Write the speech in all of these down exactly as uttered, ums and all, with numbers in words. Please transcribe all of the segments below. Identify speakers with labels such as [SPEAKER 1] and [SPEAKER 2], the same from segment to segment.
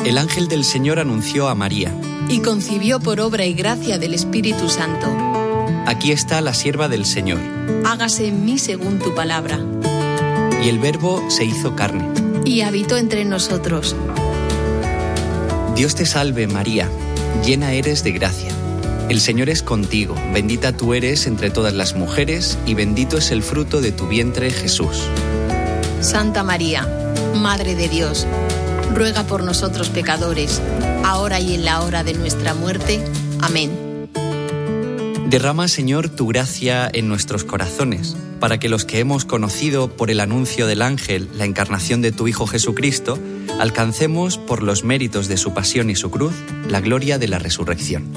[SPEAKER 1] El ángel del Señor anunció a María.
[SPEAKER 2] Y concibió por obra y gracia del Espíritu Santo.
[SPEAKER 1] Aquí está la sierva del Señor.
[SPEAKER 2] Hágase en mí según tu palabra.
[SPEAKER 1] Y el Verbo se hizo carne.
[SPEAKER 2] Y habitó entre nosotros.
[SPEAKER 1] Dios te salve, María, llena eres de gracia. El Señor es contigo, bendita tú eres entre todas las mujeres, y bendito es el fruto de tu vientre, Jesús.
[SPEAKER 2] Santa María, Madre de Dios, ruega por nosotros pecadores, ahora y en la hora de nuestra muerte. Amén.
[SPEAKER 1] Derrama, Señor, tu gracia en nuestros corazones, para que los que hemos conocido por el anuncio del ángel la encarnación de tu Hijo Jesucristo, alcancemos, por los méritos de su pasión y su cruz, la gloria de la resurrección.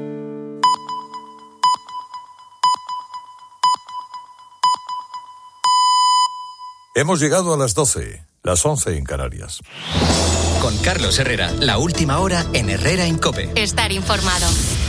[SPEAKER 3] Hemos llegado a las doce, las once en Canarias.
[SPEAKER 4] Con Carlos Herrera, la última hora en Herrera en COPE.
[SPEAKER 5] Estar informado.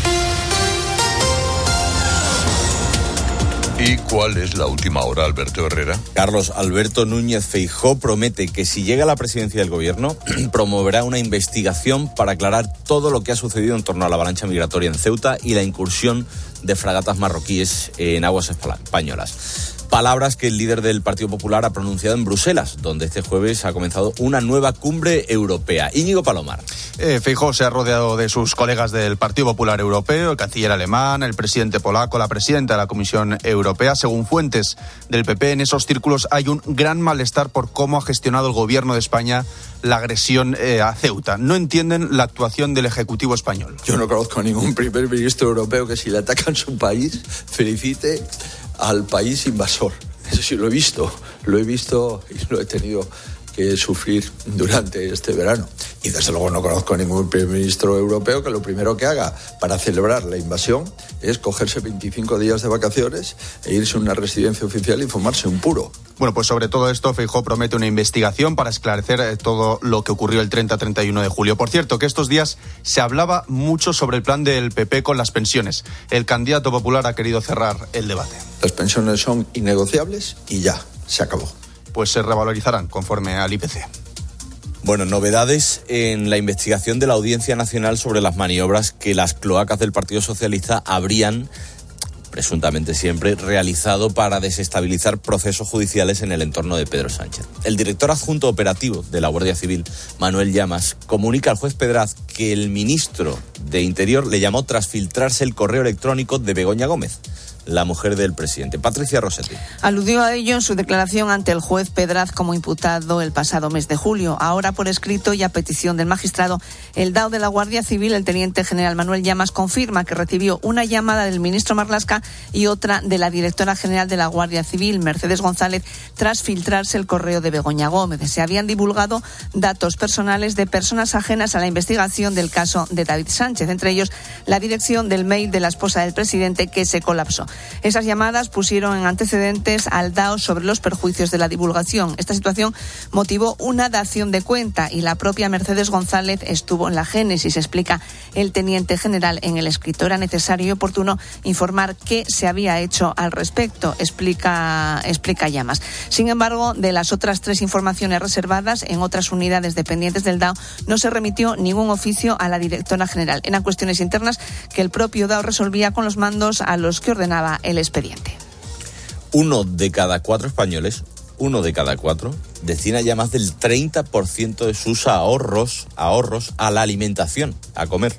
[SPEAKER 3] ¿Y cuál es la última hora, Alberto Herrera?
[SPEAKER 6] Carlos, Alberto Núñez Feijóo promete que si llega a la presidencia del gobierno, promoverá una investigación para aclarar todo lo que ha sucedido en torno a la avalancha migratoria en Ceuta y la incursión de fragatas marroquíes en aguas españolas. Palabras que el líder del Partido Popular ha pronunciado en Bruselas, donde este jueves ha comenzado una nueva cumbre europea. Íñigo Palomar.
[SPEAKER 7] Eh, Feijóo se ha rodeado de sus colegas del Partido Popular Europeo, el canciller alemán, el presidente polaco, la presidenta de la Comisión Europea. Según fuentes del P P, en esos círculos hay un gran malestar por cómo ha gestionado el gobierno de España la agresión eh, a Ceuta. No entienden la actuación del Ejecutivo español.
[SPEAKER 8] Yo no conozco a ningún primer ministro europeo que si le atacan su país felicite al país invasor. Eso sí lo he visto, lo he visto y lo he tenido que sufrir durante este verano. Y desde luego no conozco a ningún primer ministro europeo que lo primero que haga para celebrar la invasión es cogerse veinticinco días de vacaciones e irse a una residencia oficial y fumarse un puro.
[SPEAKER 7] Bueno, pues sobre todo esto, Feijóo promete una investigación para esclarecer todo lo que ocurrió el treinta a treinta y uno de julio. Por cierto, que estos días se hablaba mucho sobre el plan del P P con las pensiones. El candidato popular ha querido cerrar el debate.
[SPEAKER 8] Las pensiones son innegociables y ya, se acabó.
[SPEAKER 7] Pues se revalorizarán conforme al I P C.
[SPEAKER 6] Bueno, novedades en la investigación de la Audiencia Nacional sobre las maniobras que las cloacas del Partido Socialista habrían, presuntamente siempre, realizado para desestabilizar procesos judiciales en el entorno de Pedro Sánchez. El director adjunto operativo de la Guardia Civil, Manuel Llamas, comunica al juez Pedraz que el ministro de Interior le llamó tras filtrarse el correo electrónico de Begoña Gómez, la mujer del presidente. Patricia Rossetti.
[SPEAKER 9] Aludió a ello en su declaración ante el juez Pedraz como imputado el pasado mes de julio. Ahora, por escrito y a petición del magistrado, el D A O de la Guardia Civil, el teniente general Manuel Llamas, confirma que recibió una llamada del ministro Marlaska y otra de la directora general de la Guardia Civil, Mercedes González, tras filtrarse el correo de Begoña Gómez. Se habían divulgado datos personales de personas ajenas a la investigación del caso de David Sánchez, entre ellos la dirección del mail de la esposa del presidente que se colapsó. Esas llamadas pusieron en antecedentes al D A O sobre los perjuicios de la divulgación. Esta situación motivó una dación de cuenta y la propia Mercedes González estuvo en la génesis, explica el teniente general en el escrito. Era necesario y oportuno informar qué se había hecho al respecto, explica, explica Llamas. Sin embargo, de las otras tres informaciones reservadas en otras unidades dependientes del D A O, no se remitió ningún oficio a la directora general. Eran cuestiones internas que el propio D A O resolvía con los mandos a los que ordenaba el expediente.
[SPEAKER 6] Uno de cada cuatro españoles, uno de cada cuatro, destina ya más del treinta por ciento de sus ahorros, ahorros a la alimentación, a comer.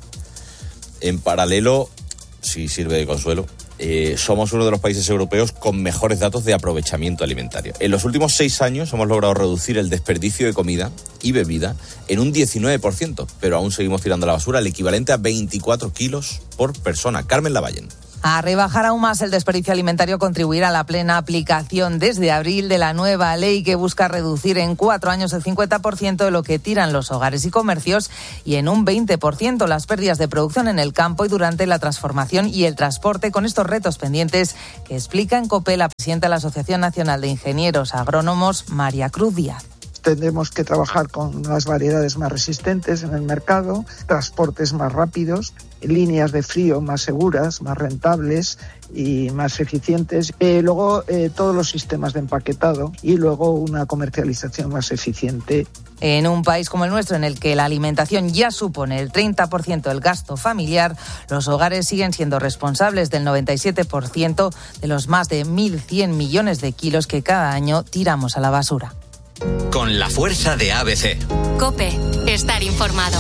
[SPEAKER 6] En paralelo, si sirve de consuelo, eh, somos uno de los países europeos con mejores datos de aprovechamiento alimentario. En los últimos seis años hemos logrado reducir el desperdicio de comida y bebida en un diecinueve por ciento, pero aún seguimos tirando a la basura el equivalente a veinticuatro kilos por persona. Carmen Lavallen.
[SPEAKER 10] A rebajar aún más el desperdicio alimentario contribuirá a la plena aplicación desde abril de la nueva ley que busca reducir en cuatro años el cincuenta por ciento de lo que tiran los hogares y comercios y en un veinte por ciento las pérdidas de producción en el campo y durante la transformación y el transporte, con estos retos pendientes que explica en COPE la presidenta de la Asociación Nacional de Ingenieros Agrónomos, María Cruz Díaz.
[SPEAKER 5] tendremos que trabajar con unas variedades más resistentes en el mercado, transportes más rápidos, líneas de frío más seguras, más rentables y más eficientes. Eh, luego eh, todos los sistemas de empaquetado y luego una comercialización más eficiente.
[SPEAKER 10] En un país como el nuestro, en el que la alimentación ya supone el treinta por ciento del gasto familiar, los hogares siguen siendo responsables del noventa y siete por ciento de los más de mil cien millones de kilos que cada año tiramos a la basura.
[SPEAKER 4] Con la fuerza de A B C.
[SPEAKER 11] COPE. Estar informado.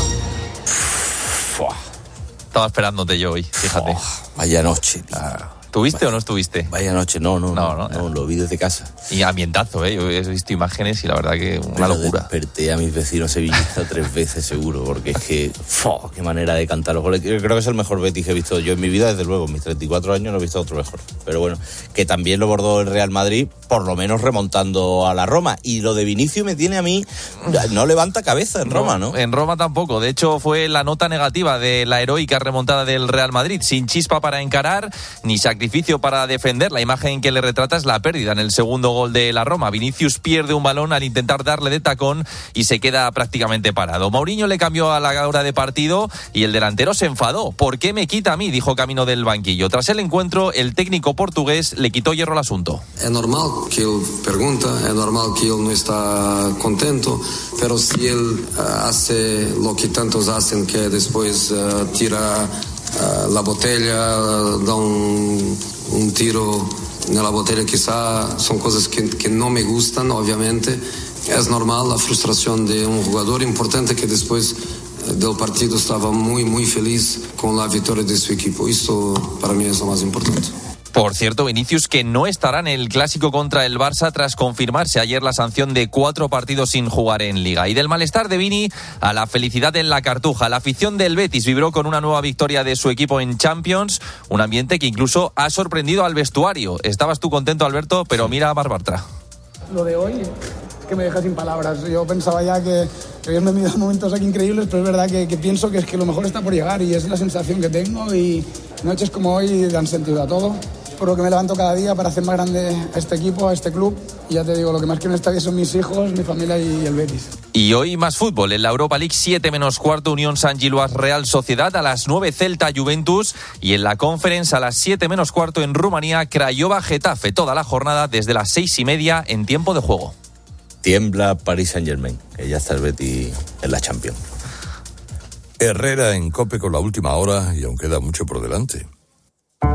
[SPEAKER 12] Estaba esperándote yo hoy, fíjate.
[SPEAKER 6] Oh, vaya noche.
[SPEAKER 12] Ah, ¿Tuviste o no estuviste?
[SPEAKER 6] Vaya noche, no, no, no,
[SPEAKER 12] no,
[SPEAKER 6] no, no, lo vi desde casa.
[SPEAKER 12] Y ambientazo, ¿eh? Yo he visto imágenes y la verdad que una
[SPEAKER 6] Pero
[SPEAKER 12] locura.
[SPEAKER 6] Desperté a mis vecinos sevillistas tres veces seguro, porque es que, ¡fo! ¡Qué manera de cantar los goles! Yo creo que es el mejor Betis que he visto yo en mi vida, desde luego. En mis treinta y cuatro años no he visto otro mejor. Pero bueno, que también lo bordó el Real Madrid, por lo menos remontando a la Roma. Y lo de Vinicius me tiene a mí, no levanta cabeza en Roma, ¿no?
[SPEAKER 12] ¿no? En Roma tampoco. De hecho, fue la nota negativa de la heroica remontada del Real Madrid. Sin chispa para encarar, ni sacrificio para defender. La imagen que le retrata es la pérdida en el segundo gol de la Roma. Vinicius pierde un balón al intentar darle de tacón y se queda prácticamente parado. Mourinho le cambió a la hora de partido y el delantero se enfadó. ¿Por qué me quita a mí?, dijo camino del banquillo. Tras el encuentro, el técnico portugués le quitó hierro al asunto.
[SPEAKER 13] Es normal que él pregunta, es normal que él no está contento, pero si él uh, hace lo que tantos hacen, que después uh, tira uh, la botella, uh, da un, un tiro en la botella, quizá son cosas que, que no me gustan, obviamente. Es normal la frustración de un jugador importante que después del partido estaba muy, muy feliz con la victoria de su equipo. Esto para mí es lo más importante.
[SPEAKER 12] Por cierto, Vinicius, que no estará en el clásico contra el Barça tras confirmarse ayer la sanción de cuatro partidos sin jugar en Liga. Y del malestar de Vini a la felicidad en la Cartuja. La afición del Betis vibró con una nueva victoria de su equipo en Champions, un ambiente que incluso ha sorprendido al vestuario. Estabas tú contento, Alberto, pero mira a Barbartra.
[SPEAKER 14] Lo de hoy es que me deja sin palabras. Yo pensaba ya que, que habían venido momentos aquí increíbles, pero es verdad que, que pienso que es que lo mejor está por llegar y es la sensación que tengo, y noches como hoy dan sentido a todo. Por lo que me levanto cada día para hacer más grande a este equipo, a este club. Y ya te digo, lo que más quiero en esta vida son mis hijos, mi familia y el Betis.
[SPEAKER 12] Y hoy más fútbol. En la Europa League, siete menos cuarto, Unión San Giloas Real Sociedad. A las nueve, Celta Juventus. Y en la Conference, a las siete menos cuarto, en Rumanía, Craiova Getafe. Toda la jornada desde las seis y media en tiempo de juego.
[SPEAKER 6] Tiembla Paris Saint-Germain, que ya está el Betis en la Champions.
[SPEAKER 3] Herrera en COPE con la última hora y aún queda mucho por delante.